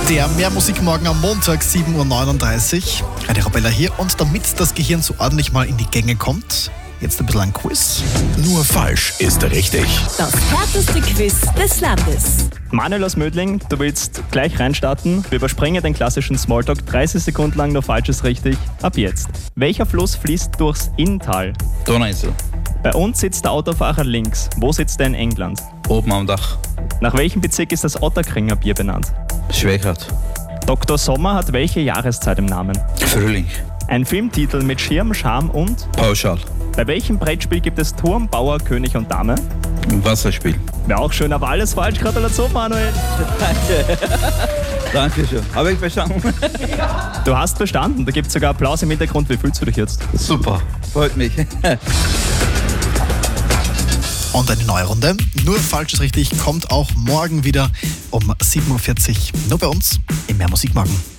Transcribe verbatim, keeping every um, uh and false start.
Der Mehrmusikmorgen am Montag, sieben Uhr neununddreißig. Radio Arabella hier. Und damit das Gehirn so ordentlich mal in die Gänge kommt, jetzt ein bisschen ein Quiz. Nur falsch ist richtig. Das härteste Quiz des Landes. Manuel aus Mödling, du willst gleich reinstarten. Wir überspringen den klassischen Smalltalk. dreißig Sekunden lang nur Falsches richtig. Ab jetzt. Welcher Fluss fließt durchs Inntal? Donauinsel. Bei uns sitzt der Autofahrer links. Wo sitzt er in England? Oben am Dach. Nach welchem Bezirk ist das Otterkringer Bier benannt? Schwächert. Doktor Sommer hat welche Jahreszeit im Namen? Frühling. Ein Filmtitel mit Schirm, Charme und? Pauschal. Bei welchem Brettspiel gibt es Turm, Bauer, König und Dame? Wasserspiel. Wäre auch schön, aber alles falsch. Gratulation, Manuel. Danke. Dankeschön. Habe ich bestanden? Du hast bestanden. Da gibt es sogar Applaus im Hintergrund. Wie fühlst du dich jetzt? Super. Freut mich. Und eine neue Runde. Nur Falsches richtig kommt auch morgen wieder um sieben Uhr vierzig. Nur bei uns im Mehrmusikmorgen.